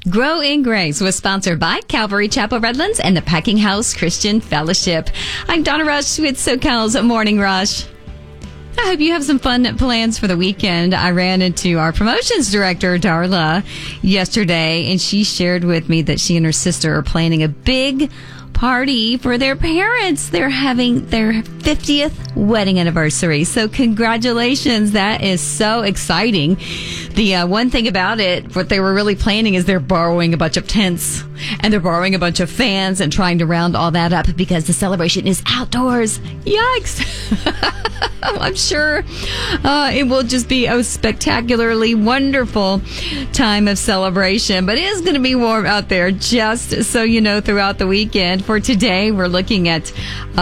Grow in Grace was sponsored by Calvary Chapel Redlands and the Packing House Christian Fellowship. I'm Donna Rush with SoCal's Morning Rush. I hope you have some fun plans for the weekend. I ran into our promotions director, Darla, yesterday, and she shared with me that she and her sister are planning a big party for their parents. They're having their 50th wedding anniversary. So congratulations. That is so exciting. The one thing about it, what they were really planning is they're borrowing a bunch of tents and they're borrowing a bunch of fans and trying to round all that up because the celebration is outdoors. Yikes. I'm sure it will just be a spectacularly wonderful time of celebration, but it is going to be warm out there, just so you know, throughout the weekend. For today, we're looking at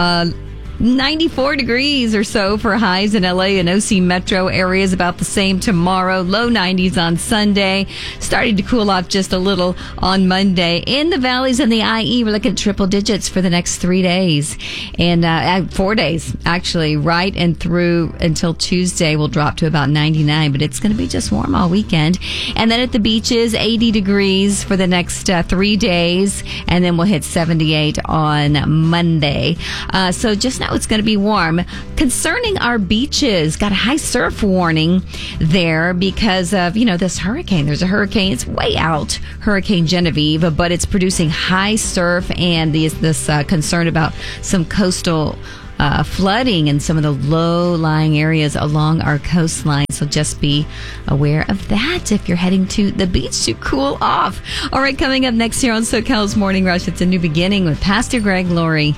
94 degrees or so for highs in LA and OC metro areas, about the same tomorrow. Low 90s on Sunday, starting to cool off just a little on Monday. In the valleys and the IE, we're looking at triple digits for the next 3 days and 4 days, actually, right and through until Tuesday. We'll drop to about 99, but it's going to be just warm all weekend. And then at the beaches, 80 degrees for the next 3 days, and then we'll hit 78 on Monday. So just now it's going to be warm. Concerning our beaches, got a high surf warning there because of, this hurricane. There's a hurricane. It's way out, Hurricane Genevieve, but it's producing high surf and this concern about some coastal flooding in some of the low-lying areas along our coastline. So just be aware of that if you're heading to the beach to cool off. All right, coming up next here on SoCal's Morning Rush, it's a new beginning with Pastor Greg Laurie.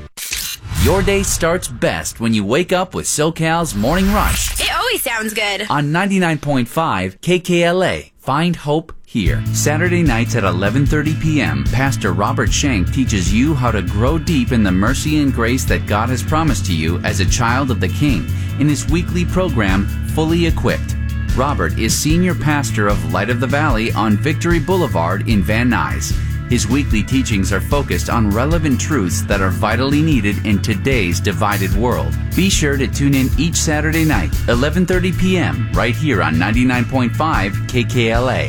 Your day starts best when you wake up with SoCal's Morning Rush. It always sounds good. On 99.5 KKLA. Find hope here. Saturday nights at 11:30 p.m., Pastor Robert Shank teaches you how to grow deep in the mercy and grace that God has promised to you as a child of the King in his weekly program, Fully Equipped. Robert is senior pastor of Light of the Valley on Victory Boulevard in Van Nuys. His weekly teachings are focused on relevant truths that are vitally needed in today's divided world. Be sure to tune in each Saturday night, 11:30 p.m., right here on 99.5 KKLA.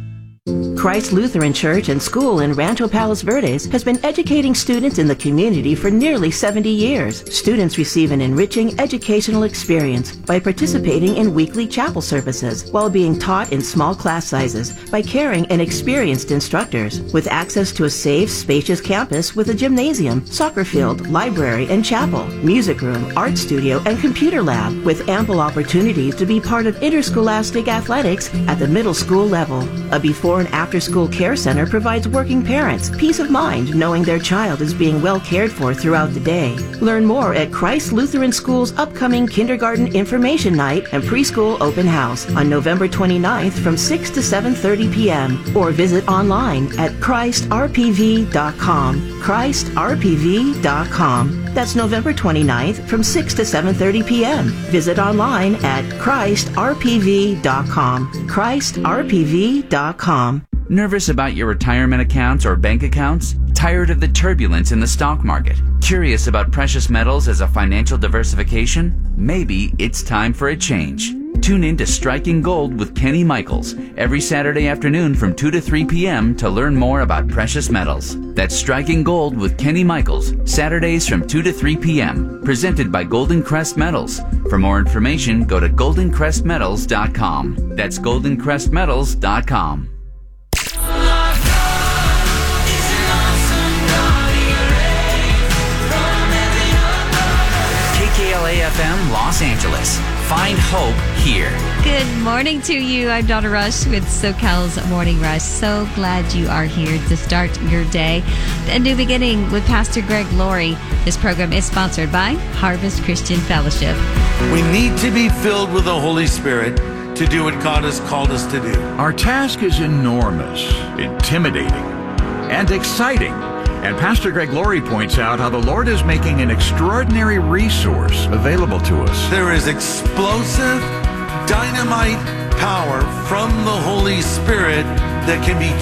Christ Lutheran Church and School in Rancho Palos Verdes has been educating students in the community for nearly 70 years. Students receive an enriching educational experience by participating in weekly chapel services while being taught in small class sizes by caring and experienced instructors. With access to a safe, spacious campus with a gymnasium, soccer field, library, and chapel, music room, art studio, and computer lab, with ample opportunities to be part of interscholastic athletics at the middle school level. A before and after-school care center provides working parents peace of mind knowing their child is being well cared for throughout the day. Learn more at Christ Lutheran School's upcoming Kindergarten Information Night and Preschool Open House on November 29th from 6 to 7:30 p.m. or visit online at ChristRPV.com. ChristRPV.com. That's November 29th from 6 to 7:30 p.m. Visit online at ChristRPV.com. ChristRPV.com. Nervous about your retirement accounts or bank accounts? Tired of the turbulence in the stock market? Curious about precious metals as a financial diversification? Maybe it's time for a change. Tune in to Striking Gold with Kenny Michaels every Saturday afternoon from 2 to 3 p.m. to learn more about precious metals. That's Striking Gold with Kenny Michaels, Saturdays from 2 to 3 p.m., presented by Golden Crest Metals. For more information, go to goldencrestmetals.com. That's goldencrestmetals.com. KKLA-FM Los Angeles. Find hope here. Good morning to you. I'm Donna Rush with SoCal's Morning Rush. So glad you are here to start your day. A new beginning with Pastor Greg Laurie. This program is sponsored by Harvest Christian Fellowship. We need to be filled with the Holy Spirit to do what God has called us to do. Our task is enormous, intimidating, and exciting. And Pastor Greg Laurie points out how the Lord is making an extraordinary resource available to us. There is explosive, dynamite power from the Holy Spirit that can be